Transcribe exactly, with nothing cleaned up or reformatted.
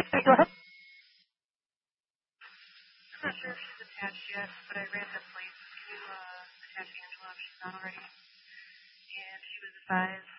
Wait, go ahead. I'm not sure if she's attached yet, but I ran the place to uh, attach Angela if she's not already. And she was advised